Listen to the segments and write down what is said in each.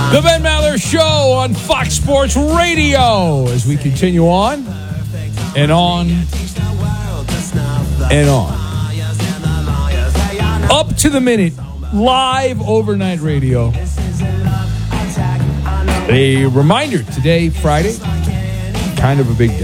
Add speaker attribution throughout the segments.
Speaker 1: The Ben Maller Show on Fox Sports Radio as we continue on and on and on. Up to the minute, live overnight radio. A reminder, today, Friday, kind of a big day.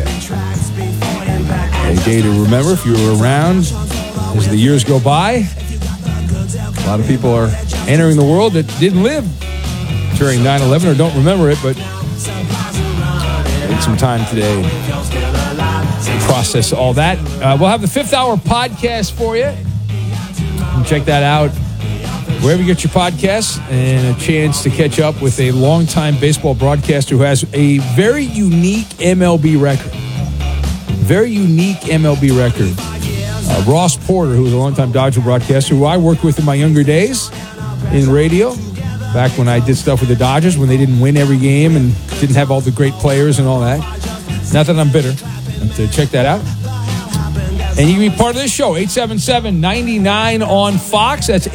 Speaker 1: A day to remember if you were around as the years go by. A lot of people are entering the world that didn't live during 9/11 or don't remember it, but take some time today to process all that. We'll have the 5th hour podcast for you. You can check that out wherever you get your podcasts, and a chance to catch up with a longtime baseball broadcaster who has a very unique MLB record. Very unique MLB record. Ross Porter, who was a longtime Dodger broadcaster, who I worked with in my younger days in radio. Back when I did stuff with the Dodgers, when they didn't win every game and didn't have all the great players and all that. Not that I'm bitter. But check that out. And you can be part of this show, 877-99 on Fox. That's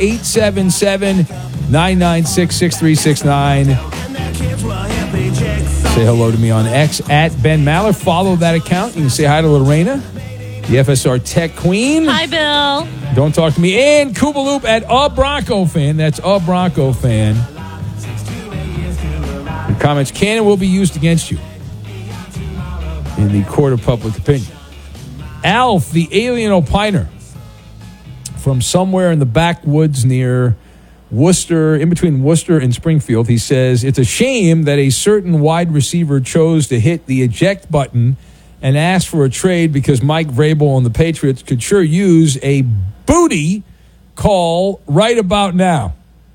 Speaker 1: 877-996-6369. Say hello to me on X, at Ben Maller. Follow that account. You can say hi to Lorena, the FSR Tech Queen.
Speaker 2: Hi, Bill.
Speaker 1: Don't talk to me. And Koopaloop at A Bronco Fan. That's A Bronco Fan. Your comments can and will be used against you in the court of public opinion. Alf, the alien opiner, from somewhere in the backwoods near Worcester, in between Worcester and Springfield, he says, it's a shame that a certain wide receiver chose to hit the eject button and ask for a trade because Mike Vrabel and the Patriots could sure use a booty call right about now.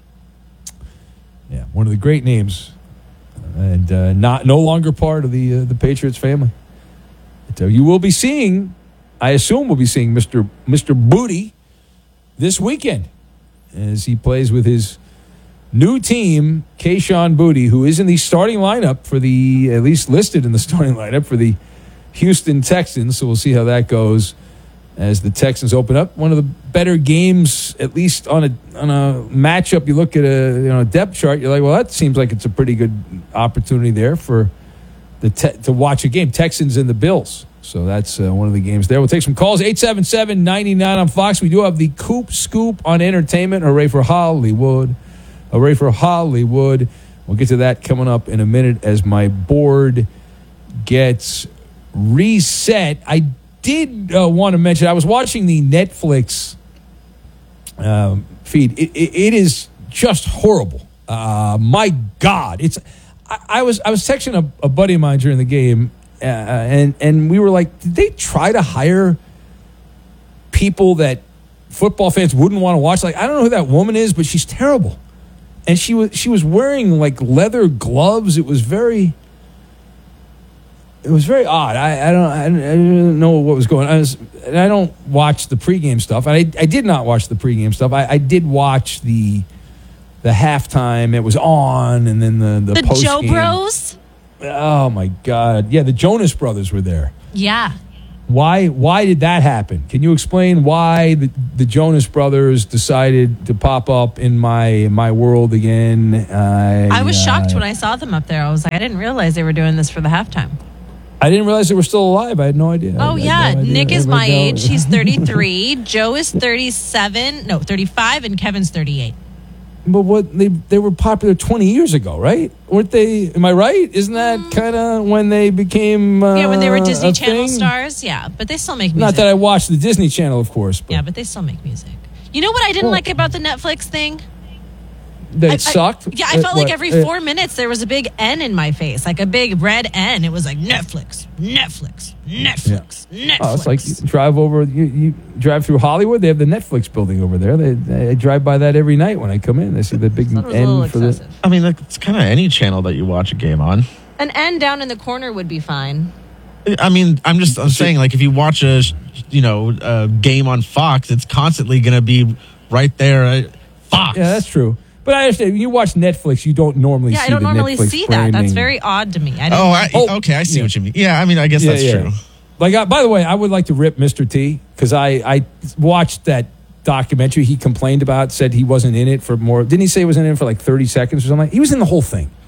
Speaker 1: Yeah, one of the great names, and no longer part of the Patriots family. So you will be seeing, I assume we'll be seeing Mr. Booty this weekend as he plays with his new team, Kayshon Boutte, who is in the starting lineup for the, at least listed in the starting lineup for the Houston Texans. So we'll see how that goes as the Texans open up. One of the better games, at least on a matchup. You look at a depth chart, you're like, well, that seems like it's a pretty good opportunity there for to watch a game. Texans and the Bills. So that's one of the games there. We'll take some calls. 877-99 on Fox. We do have the Coop Scoop on entertainment. Hooray for Hollywood. Hooray for Hollywood. We'll get to that coming up in a minute as my board gets reset. I did want to mention, I was watching the Netflix feed. It is just horrible. My God. I was texting a buddy of mine during the game, and we were like, did they try to hire people that football fans wouldn't want to watch? Like, I don't know who that woman is, but she's terrible. And she was wearing like leather gloves. It was very odd. I don't know what was going on. I don't watch the pregame stuff. I did not watch the pregame stuff. I did watch the halftime. It was on, and then the post
Speaker 2: Joe
Speaker 1: game.
Speaker 2: Bros.
Speaker 1: Oh my God! Yeah, the Jonas Brothers were there.
Speaker 2: Yeah.
Speaker 1: Why did that happen? Can you explain why the Jonas Brothers decided to pop up in my world again?
Speaker 2: I was shocked when I saw them up there. I was like, I didn't realize they were doing this for the halftime.
Speaker 1: I didn't realize they were still alive. I had no idea.
Speaker 2: Oh, yeah. No Nick is my age. He's 33. Joe is 35, and Kevin's 38.
Speaker 1: But they were popular 20 years ago, right? Weren't they? Am I right? Isn't that kind of when they became
Speaker 2: when they were Disney Channel
Speaker 1: thing?
Speaker 2: stars? Yeah, but they still make music.
Speaker 1: Not that I watched the Disney Channel, of course. But.
Speaker 2: Yeah, but they still make music. You know what I didn't like about the Netflix thing?
Speaker 1: That it sucked?
Speaker 2: I felt like every 4 minutes there was a big N in my face, like a big red N. It was like Netflix.
Speaker 1: Oh, it's like you drive over, you drive through Hollywood. They have the Netflix building over there. I drive by that every night when I come in. They see the big N for this.
Speaker 3: I mean, it's kind of any channel that you watch a game on.
Speaker 2: An N down in the corner would be fine.
Speaker 3: I mean, I'm saying, like, if you watch a game on Fox, it's constantly going to be right there. Fox.
Speaker 1: Yeah, that's true. But I understand, when you watch Netflix, you don't normally see the Netflix
Speaker 2: I don't normally see that. That's
Speaker 1: branding.
Speaker 2: very odd to me.
Speaker 3: Okay, I see what you mean. Yeah, I mean, I guess that's true.
Speaker 1: Like, by the way, I would like to rip Mr. T, because I watched that documentary he complained about, said he wasn't in it for more. Didn't he say he was in it for like 30 seconds or something? He was in the whole thing.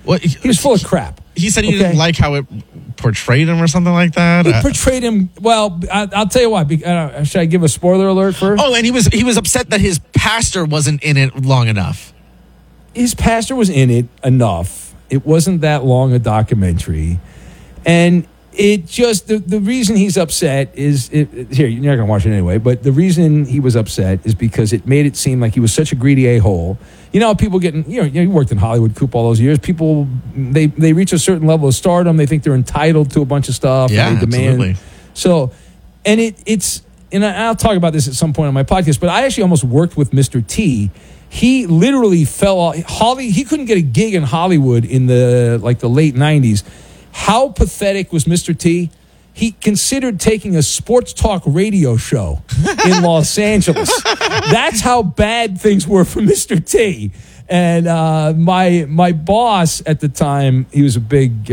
Speaker 3: Well,
Speaker 1: he was full of crap.
Speaker 3: He said he didn't like how it portrayed him or something like that.
Speaker 1: It portrayed him well. I'll tell you why. Should I give a spoiler alert first?
Speaker 3: Oh, and he was upset that his pastor wasn't in it long enough.
Speaker 1: His pastor was in it enough. It wasn't that long a documentary, and it just the reason he's upset is here. You're not gonna watch it anyway, but the reason he was upset is because it made it seem like he was such a greedy a-hole. You know, people getting, you worked in Hollywood, Coop, all those years. People, they reach a certain level of stardom. They think they're entitled to a bunch of stuff.
Speaker 3: Yeah,
Speaker 1: and they demand.
Speaker 3: absolutely.
Speaker 1: So, and it's, and I'll talk about this at some point on my podcast, but I actually almost worked with Mr. T. He literally fell off. He couldn't get a gig in Hollywood in the late 90s. How pathetic was Mr. T? He considered taking a sports talk radio show in Los Angeles. That's how bad things were for Mr. T. And my boss at the time, he was a big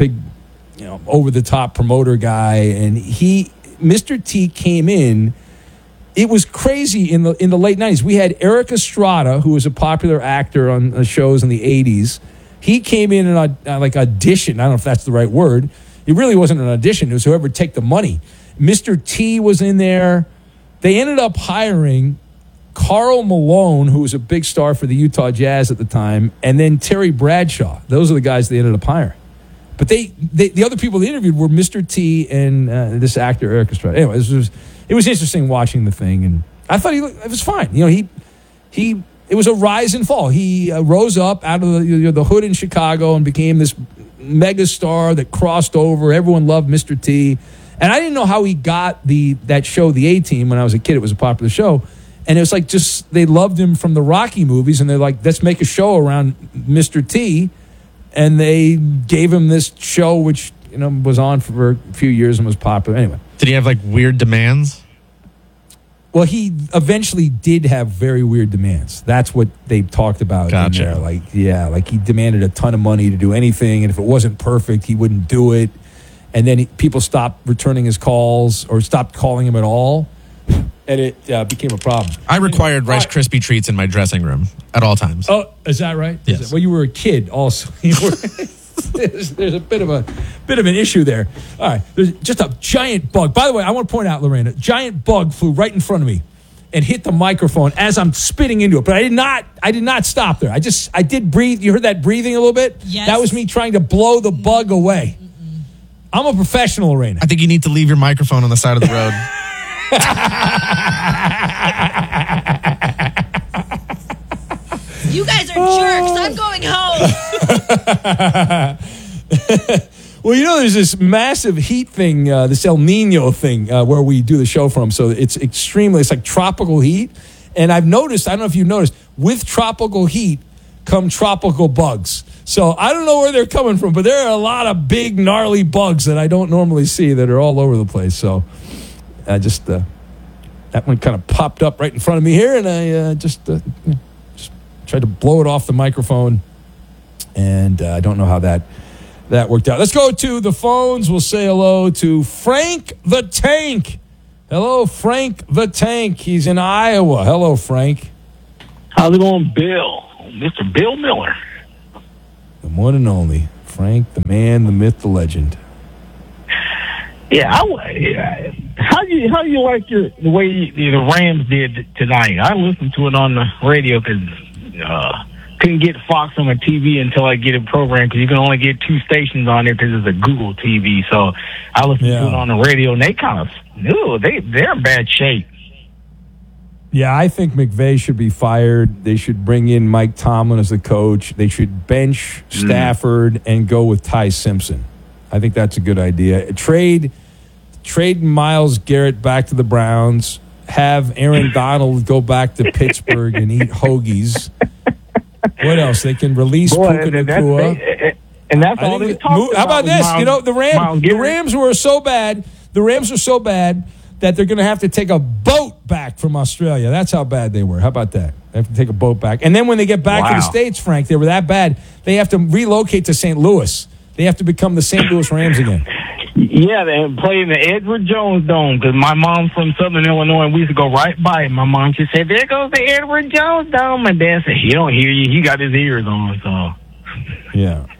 Speaker 1: over the top promoter guy, and Mr. T came in. It was crazy in the late 90s. We had Eric Estrada, who was a popular actor on the shows in the 80s. He came in and audition. I don't know if that's the right word. It really wasn't an audition. It was whoever would take the money. Mr. T was in there. They ended up hiring Karl Malone, who was a big star for the Utah Jazz at the time, and then Terry Bradshaw. Those are the guys they ended up hiring. But the other people they interviewed were Mr. T and this actor, Eric Estrada. Anyway, it was interesting watching the thing, and I thought it was fine. It was a rise and fall. He rose up out of the hood in Chicago and became this mega star that crossed over. Everyone loved Mr. T. And I didn't know how he got that show, The A-Team, when I was a kid. It was a popular show. And it was like they loved him from the Rocky movies, and they're like, let's make a show around Mr. T. And they gave him this show, which was on for a few years and was popular. Anyway.
Speaker 3: Did he have weird demands?
Speaker 1: Well, he eventually did have very weird demands. That's what they talked about
Speaker 3: Gotcha.
Speaker 1: in there. He demanded a ton of money to do anything, and if it wasn't perfect, he wouldn't do it. And then people stopped returning his calls or stopped calling him at all, and it became a problem.
Speaker 3: I required Rice Krispie treats in my dressing room at all times.
Speaker 1: Oh, is that right?
Speaker 3: Yes.
Speaker 1: Well, you were a kid also. There's a bit of an issue there. All right, there's just a giant bug. By the way, I want to point out, Lorena, giant bug flew right in front of me and hit the microphone as I'm spitting into it. But I did not stop there. I did breathe. You heard that breathing a little bit?
Speaker 2: Yes.
Speaker 1: That was me trying to blow the bug away. I'm a professional, Lorena.
Speaker 3: I think you need to leave your microphone on the side of the road.
Speaker 2: You guys are jerks. I'm going home.
Speaker 1: Well, there's this massive heat thing, this El Nino thing, where we do the show from. So it's like tropical heat. And I've noticed, I don't know if you've noticed, with tropical heat come tropical bugs. So I don't know where they're coming from, but there are a lot of big, gnarly bugs that I don't normally see that are all over the place. So I just, that one kind of popped up right in front of me here, and I just tried to blow it off the microphone. And I don't know how that worked out. Let's go to the phones. We'll say hello to Frank the Tank. Hello, Frank the Tank. He's in Iowa. Hello, Frank.
Speaker 4: How's it going, Bill? Mr. Bill Miller.
Speaker 1: The one and only Frank, the man, the myth, the legend.
Speaker 4: Yeah, how do you like the way the Rams did tonight? I listened to it on the radio because couldn't get Fox on my TV until I get it programmed, because you can only get 2 stations on there because it's a Google TV. So I listened to it on the radio, and they kind of they're in bad shape.
Speaker 1: Yeah, I think McVay should be fired. They should bring in Mike Tomlin as the coach. They should bench Stafford and go with Ty Simpson. I think that's a good idea. Trade Myles Garrett back to the Browns. Have Aaron Donald go back to Pittsburgh and eat hoagies. What else? They can release Puka Nacua.
Speaker 4: And that's all they talked about.
Speaker 1: How about this? The Rams were so bad. The Rams are so bad that they're going to have to take a boat back from Australia. That's how bad they were. How about that? They have to take a boat back. And then when they get back to the States, Frank, they were that bad, they have to relocate to St. Louis. They have to become the St. Louis Rams again.
Speaker 4: Yeah, they play in the Edward Jones Dome, because my mom's from Southern Illinois, and we used to go right by it. My mom just said, "There goes the Edward Jones Dome." My dad said, "He don't hear you. He got his ears on." So,
Speaker 1: yeah.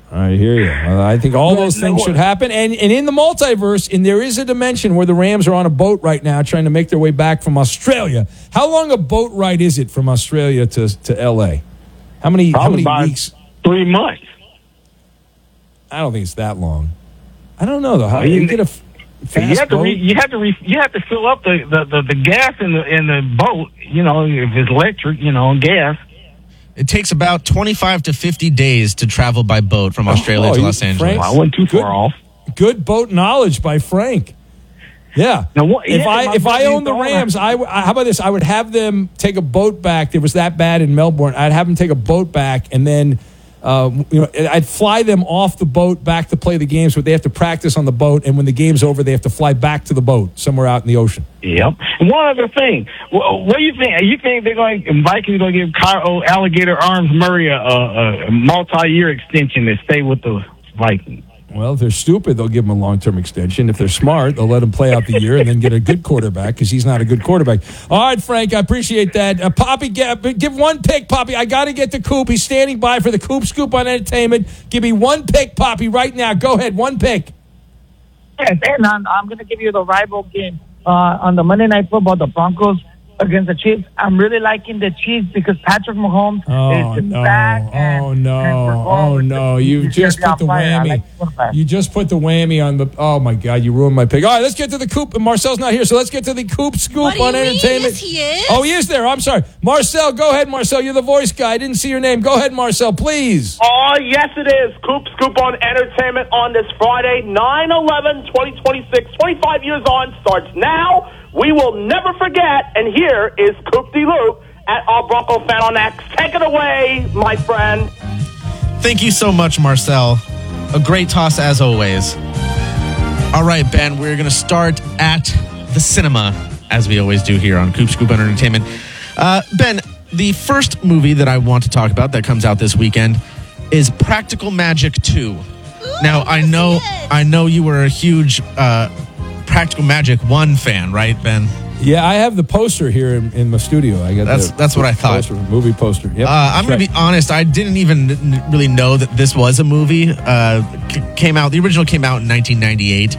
Speaker 1: I hear you. I think all those things should happen. And in the multiverse, and there is a dimension where the Rams are on a boat right now trying to make their way back from Australia. How long a boat ride is it from Australia to L.A.? How many weeks?
Speaker 4: 3 months.
Speaker 1: I don't think it's that long. I don't know, though. How you get a fast boat?
Speaker 4: You have to fill up the gas in the boat, if it's electric, gas.
Speaker 3: It takes about 25 to 50 days to travel by boat from Australia to Los Angeles.
Speaker 4: I wasn't too far off.
Speaker 1: Good boat knowledge by Frank. Yeah.
Speaker 4: Now,
Speaker 1: if I owned the Rams, how about this? I would have them take a boat back. It was that bad in Melbourne. I'd have them take a boat back, and then I'd fly them off the boat back to play the games, but they have to practice on the boat, and when the game's over, they have to fly back to the boat somewhere out in the ocean.
Speaker 4: Yep. And one other thing, what do you think? You think Vikings going to give Kyle Alligator Arms Murray a multi-year extension to stay with the Vikings?
Speaker 1: Well, if they're stupid, they'll give him a long-term extension. If they're smart, they'll let him play out the year and then get a good quarterback because he's not a good quarterback. All right, Frank, I appreciate that. Poppy, give one pick, Poppy. I got to get to Coop. He's standing by for the Coop Scoop on Entertainment. Give me one pick, Poppy, right now. Go ahead, one pick.
Speaker 5: Yes, and I'm going to give you the rival game on the Monday Night Football, the Broncos against the Chiefs. I'm really liking the Chiefs because Patrick Mahomes is back.
Speaker 1: You just put the whammy. You just put the whammy on the. Oh my God! You ruined my pick. All right, let's get to the Coop. Marcel's not here, so let's get to the Coop Scoop on Entertainment.
Speaker 2: Yes, he is.
Speaker 1: Oh, he is there. I'm sorry, Marcel. Go ahead, Marcel. You're the voice guy. I didn't see your name. Go ahead, Marcel, please.
Speaker 6: Oh, yes, it is. Coop Scoop on Entertainment on this Friday, 9/11/2026. 25 years on starts now. We will never forget, and here is Coop D-Loop at our Bronco Fan on X. Take it away, my friend.
Speaker 3: Thank you so much, Marcel. A great toss as always. All right, Ben, we're going to start at the cinema, as we always do here on Coop Scoop on Entertainment. Ben, the first movie that I want to talk about that comes out this weekend is Practical Magic 2. Now, I know you were a huge Practical Magic 1 fan, right, Ben?
Speaker 1: Yeah, I have the poster here in my studio. I got
Speaker 3: that's what I thought.
Speaker 1: Poster, movie poster. Yep.
Speaker 3: I'm going to be honest. I didn't even really know that this was a movie. Came out. The original came out in 1998.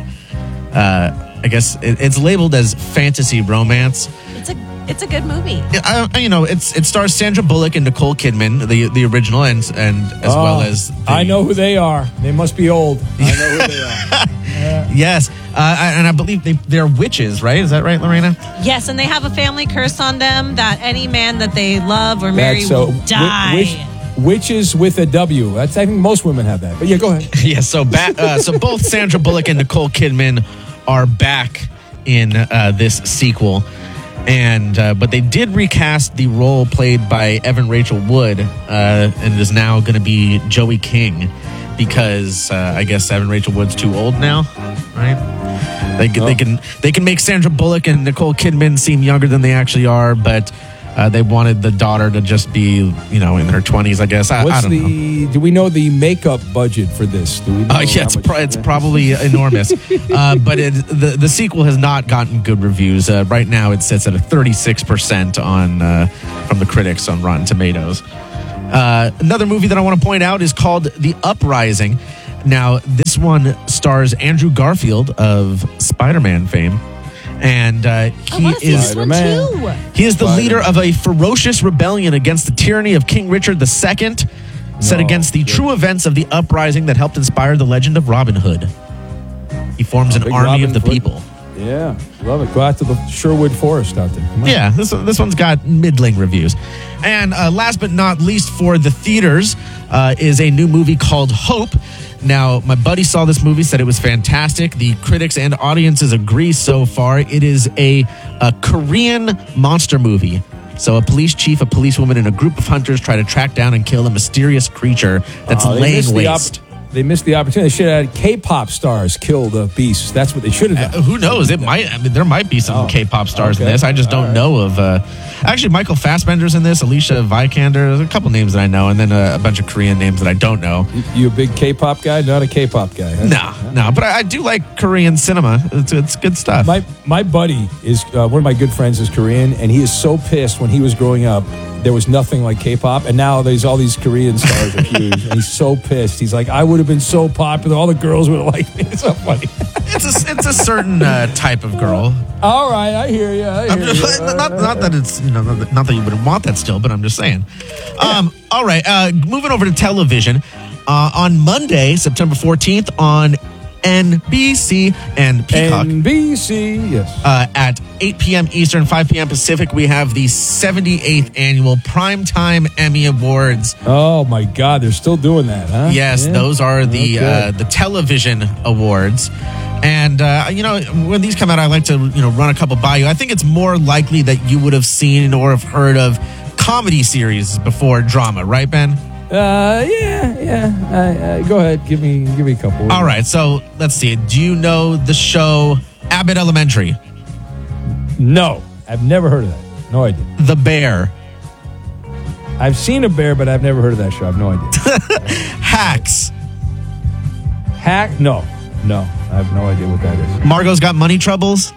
Speaker 3: I guess it's labeled as fantasy romance.
Speaker 2: It's a good movie.
Speaker 3: It stars Sandra Bullock and Nicole Kidman, the original, and as well as.
Speaker 1: I know who they are. They must be old. I know who they are.
Speaker 3: Yes, and I believe they're witches, right? Is that right, Lorena?
Speaker 2: Yes, and they have a family curse on them that any man that they love or marry will die.
Speaker 1: Witches with a W. I think most women have that. But yeah, go ahead.
Speaker 3: Yeah, so both Sandra Bullock and Nicole Kidman are back in this sequel. And but they did recast the role played by Evan Rachel Wood, and it is now going to be Joey King, because I guess Evan Rachel Wood's too old now, right? They can make Sandra Bullock and Nicole Kidman seem younger than they actually are, but they wanted the daughter to just be in her 20s, I guess. I don't know.
Speaker 1: Do we know the makeup budget for this? Do we know
Speaker 3: it's probably enormous. But the sequel has not gotten good reviews. Right now it sits at a 36% on from the critics on Rotten Tomatoes. Another movie that I want to point out is called The Uprising. Now, this one stars Andrew Garfield of Spider-Man he is the leader of a ferocious rebellion against the tyranny of King Richard II, set against the true events of the uprising that helped inspire the legend of Robin Hood. He forms an army of the people.
Speaker 1: Yeah, love it. Go out to the Sherwood Forest out there.
Speaker 3: Yeah, this one's got middling reviews. And last but not least for the theaters is a new movie called Hope. Now, my buddy saw this movie, said it was fantastic. The critics and audiences agree so far. It is a Korean monster movie. So a police chief, a policewoman, and a group of hunters try to track down and kill a mysterious creature that's laying waste.
Speaker 1: They missed the opportunity. They should have had K-pop stars kill the beasts. That's what they should have done.
Speaker 3: Who knows? There might be some K-pop stars in this. I just don't know of Actually, Michael Fassbender's in this, Alicia Vikander. There's a couple names that I know, and then a bunch of Korean names that I don't know.
Speaker 1: You a big K-pop guy? Not a K-pop guy. Huh?
Speaker 3: No. But I do like Korean cinema. It's good stuff.
Speaker 1: My buddy is one of my good friends is Korean, and he is so pissed when he was growing up. There was nothing like K-pop, and now there's all these Korean stars are huge, and he's so pissed. He's like, I would have been so popular. All the girls would have liked me. It's so funny.
Speaker 3: It's a certain type of girl.
Speaker 1: All right, I hear you.
Speaker 3: Not that it's not that you wouldn't want that still, but I'm just saying. All right, moving over to television. On Monday, September 14th, on NBC and Peacock.
Speaker 1: NBC, yes.
Speaker 3: At 8 p.m. Eastern, 5 p.m. Pacific, we have the 78th Annual Primetime Emmy Awards.
Speaker 1: Oh, my God. They're still doing that, huh?
Speaker 3: Yes, those are the television awards. And, when these come out, I like to, run a couple by you. I think it's more likely that you would have seen or have heard of comedy series before drama, right, Ben?
Speaker 1: Yeah. Go ahead. Give me a couple.
Speaker 3: All right. So let's see. Do you know the show Abbott Elementary?
Speaker 1: No, I've never heard of that. No idea.
Speaker 3: The Bear.
Speaker 1: I've seen a bear, but I've never heard of that show. I have no idea.
Speaker 3: Hacks.
Speaker 1: No. I have no idea what that is.
Speaker 3: Margot's Got Money Troubles.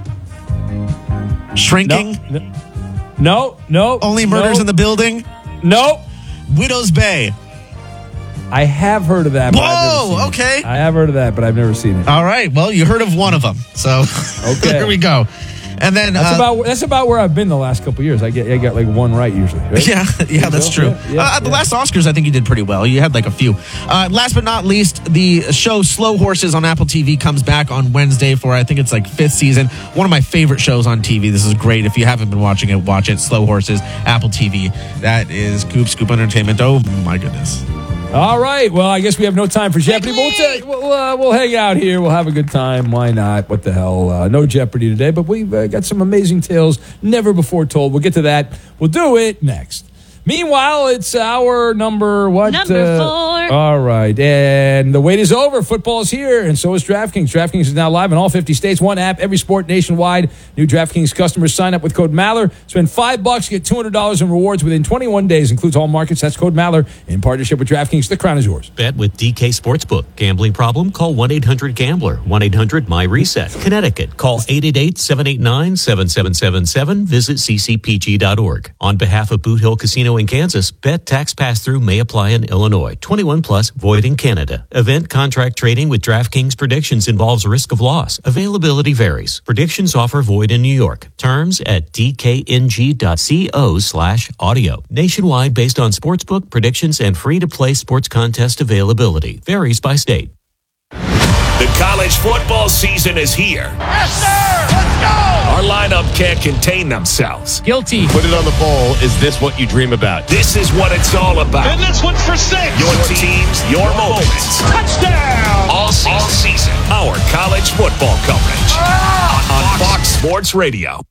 Speaker 3: Shrinking.
Speaker 1: No.
Speaker 3: Only Murders in the Building.
Speaker 1: No.
Speaker 3: Widow's Bay.
Speaker 1: I have heard of that. But I've never seen
Speaker 3: okay.
Speaker 1: it. I have heard of that, but I've never seen it.
Speaker 3: All right. Well, you heard of one of them. So
Speaker 1: okay.
Speaker 3: There we go. And then
Speaker 1: that's about where I've been the last couple of years. I got like one right usually. Right?
Speaker 3: Yeah, that's true. The last Oscars, I think you did pretty well. You had like a few. Last but not least, the show Slow Horses on Apple TV comes back on Wednesday for, I think it's like 5th season. One of my favorite shows on TV. This is great. If you haven't been watching it, watch it. Slow Horses, Apple TV. That is Scoop Entertainment. Oh my goodness.
Speaker 1: All right. Well, I guess we have no time for Jeopardy. We'll hang out here. We'll have a good time. Why not? What the hell? No Jeopardy today, but we've got some amazing tales never before told. We'll get to that. We'll do it next. Meanwhile, it's our number what?
Speaker 2: Number 4.
Speaker 1: All right. And the wait is over. Football is here, and so is DraftKings. DraftKings is now live in all 50 states. One app, every sport nationwide. New DraftKings customers sign up with code Maller. Spend $5, get $200 in rewards within 21 days. Includes all markets. That's code Maller in partnership with DraftKings. The crown is yours.
Speaker 7: Bet with DK Sportsbook. Gambling problem? Call 1-800-GAMBLER. 1-800-MY-RESET. Connecticut. Call 888-789-7777. Visit ccpg.org. On behalf of Boot Hill Casino in Kansas, bet tax pass-through may apply in Illinois. 21 plus, void in Canada. Event contract trading with DraftKings predictions involves risk of loss. Availability varies. Predictions offer void in New York. Terms at dkng.co/audio. Nationwide based on sportsbook predictions and free-to-play sports contest availability. Varies by state.
Speaker 8: The college football season is here. Yes, sir! Let's go! Our lineup can't contain themselves.
Speaker 9: Guilty. Put it on the bowl. Is this what you dream about?
Speaker 8: This is what it's all about.
Speaker 9: And this one's for 6.
Speaker 8: Your teams, your moments.
Speaker 9: Touchdown!
Speaker 8: All season. Our college football coverage. On Fox Sports Radio.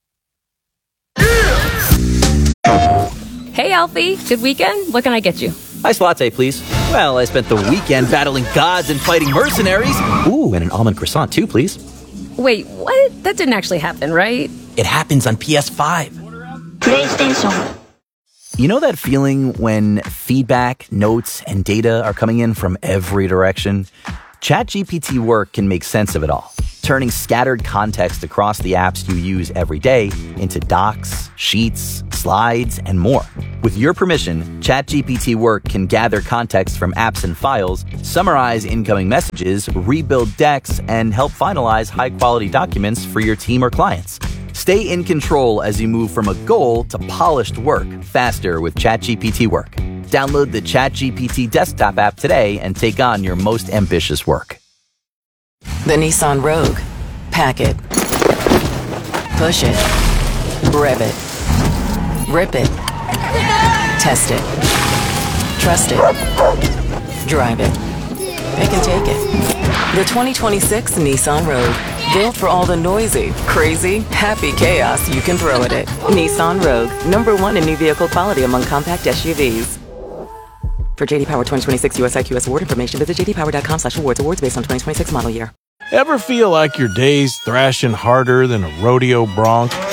Speaker 10: Hey, Alfie. Good weekend? What can I get you?
Speaker 11: Iced latte, please. Well, I spent the weekend battling gods and fighting mercenaries. Ooh, and an almond croissant, too, please.
Speaker 10: Wait, what? That didn't actually happen, right?
Speaker 11: It happens on PS5.
Speaker 12: PlayStation.
Speaker 11: You know that feeling when feedback, notes, and data are coming in from every direction? ChatGPT Work can make sense of it all, turning scattered context across the apps you use every day into docs, sheets, slides, and more. With your permission, ChatGPT Work can gather context from apps and files, summarize incoming messages, rebuild decks, and help finalize high-quality documents for your team or clients. Stay in control as you move from a goal to polished work faster with ChatGPT Work. Download the ChatGPT desktop app today and take on your most ambitious work.
Speaker 13: The Nissan Rogue. Pack it. Push it. Rev it. Rip it. Test it. Trust it. Drive it. Pick and take it. The 2026 Nissan Rogue. Built for all the noisy, crazy, happy chaos you can throw at it. Nissan Rogue. #1 in new vehicle quality among compact SUVs. For JD Power 2026 US IQS award information, visit jdpower.com/awards. Awards based on 2026 model year.
Speaker 14: Ever feel like your day's thrashing harder than a rodeo bronc?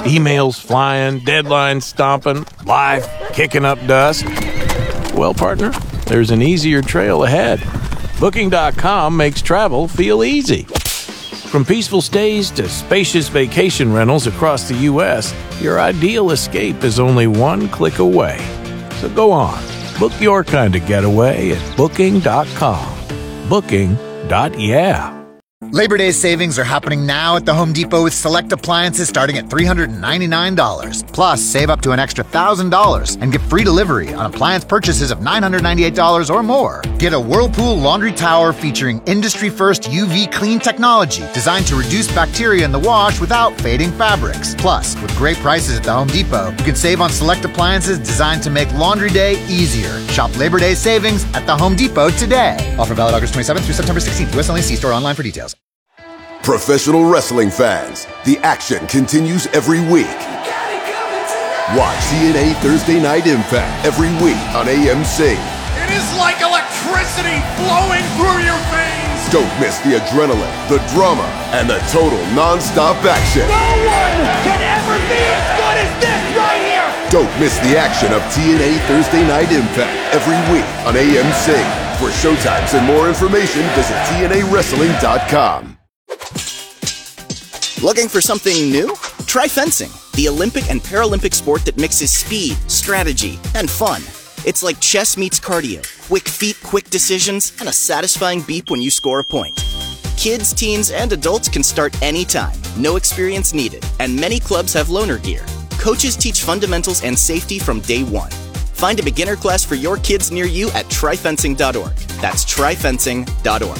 Speaker 14: Emails flying, deadlines stomping, life kicking up dust. Well, partner, there's an easier trail ahead. Booking.com makes travel feel easy. From peaceful stays to spacious vacation rentals across the U.S., your ideal escape is only one click away. So go on, book your kind of getaway at Booking.com. Booking.yeah.
Speaker 15: Labor Day savings are happening now at the Home Depot with select appliances starting at $399. Plus, save up to an extra $1,000 and get free delivery on appliance purchases of $998 or more. Get a Whirlpool laundry tower featuring industry-first UV clean technology designed to reduce bacteria in the wash without fading fabrics. Plus, with great prices at the Home Depot, you can save on select appliances designed to make laundry day easier. Shop Labor Day savings at the Home Depot today. Offer valid August 27th through September 16th. US only. See store online for details.
Speaker 16: Professional wrestling fans, the action continues every week. Watch TNA Thursday Night Impact every week on AMC.
Speaker 17: It is like electricity flowing through your veins.
Speaker 16: Don't miss the adrenaline, the drama, and the total non-stop action.
Speaker 17: No one can ever be as good as this right here.
Speaker 16: Don't miss the action of TNA Thursday Night Impact every week on AMC. For showtimes and more information, visit TNAWrestling.com.
Speaker 18: Looking for something new? Try fencing, the Olympic and Paralympic sport that mixes speed, strategy, and fun. It's like chess meets cardio, quick feet, quick decisions, and a satisfying beep when you score a point. Kids, teens, and adults can start anytime, no experience needed, and many clubs have loaner gear. Coaches teach fundamentals and safety from day one. Find a beginner class for your kids near you at tryfencing.org. That's tryfencing.org.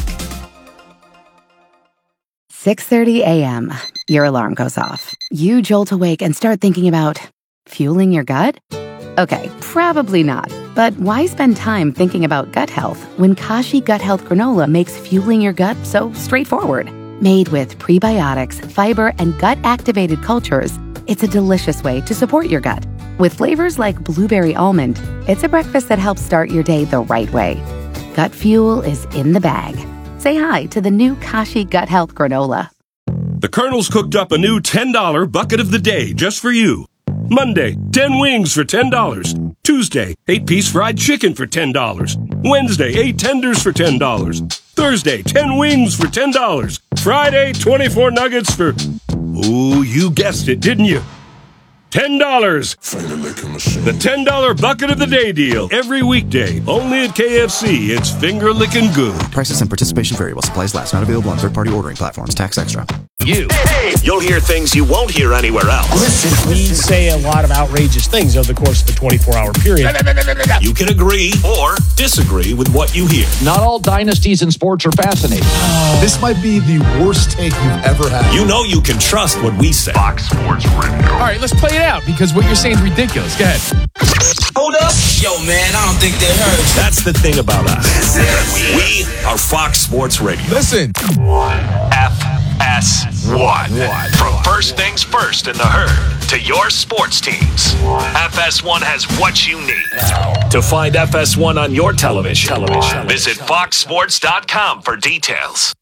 Speaker 19: 6:30 a.m. Your alarm goes off. You jolt awake and start thinking about fueling your gut? Okay, probably not. But why spend time thinking about gut health when Kashi Gut Health Granola makes fueling your gut so straightforward? Made with prebiotics, fiber, and gut-activated cultures, it's a delicious way to support your gut. With flavors like blueberry almond, it's a breakfast that helps start your day the right way. Gut fuel is in the bag. Say hi to the new Kashi Gut Health Granola.
Speaker 20: The Colonel's cooked up a new $10 bucket of the day just for you. Monday, 10 wings for $10. Tuesday, 8-piece fried chicken for $10. Wednesday, 8 tenders for $10. Thursday, 10 wings for $10. Friday, 24 nuggets for... Ooh, you guessed it, didn't you? $10. The $10 bucket of the day deal. Every weekday. Only at KFC. It's finger licking good.
Speaker 21: Prices and participation vary while supplies last. Not available on third-party ordering platforms. Tax extra.
Speaker 8: You'll hear things you won't hear anywhere else.
Speaker 22: Listen, we say a lot of outrageous things over the course of a 24-hour period.
Speaker 8: You can agree or disagree with what you hear.
Speaker 23: Not all dynasties in sports are fascinating.
Speaker 22: This might be the worst take you've ever had.
Speaker 8: You know you can trust what we say. Fox Sports Radio.
Speaker 1: All right, let's play it out because what you're saying is ridiculous. Go ahead.
Speaker 24: Hold up. Yo, man, I don't think they heard.
Speaker 8: That's the thing about us. We are Fox Sports Radio.
Speaker 1: Listen.
Speaker 8: FS1. From first things first in the herd to your sports teams. FS1 has what you need. To find FS1 on your television, visit foxsports.com for details.